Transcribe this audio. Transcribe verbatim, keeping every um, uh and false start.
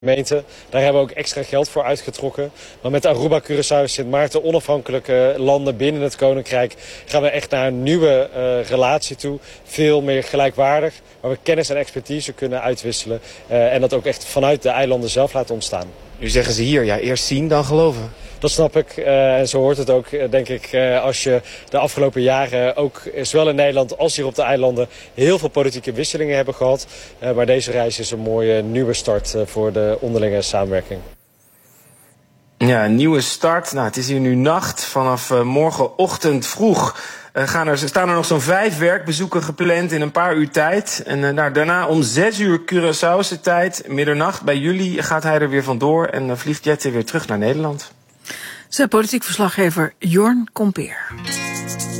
gemeente. Daar hebben we ook extra geld voor uitgetrokken. Maar met Aruba, Curaçao en Sint Maarten, onafhankelijke landen binnen het Koninkrijk, gaan we echt naar een nieuwe uh, relatie toe. Veel meer gelijkwaardig, waar we kennis en expertise kunnen uitwisselen. Uh, en dat ook echt vanuit de eilanden zelf laten ontstaan. Nu zeggen ze hier, ja, eerst zien dan geloven. Dat snap ik. Uh, en zo hoort het ook, uh, denk ik, uh, als je de afgelopen jaren ook, zowel in Nederland als hier op de eilanden, heel veel politieke wisselingen hebben gehad. Uh, maar deze reis is een mooie nieuwe start uh, voor de onderlinge samenwerking. Ja, een nieuwe start. Nou, het is hier nu nacht. Vanaf uh, morgenochtend vroeg uh, gaan er, staan er nog zo'n vijf werkbezoeken gepland in een paar uur tijd. En uh, nou, daarna om zes uur Curaçaose tijd, middernacht, bij jullie gaat hij er weer vandoor en uh, vliegt Jette weer terug naar Nederland. Zijn politiek verslaggever Jorn Kompeer.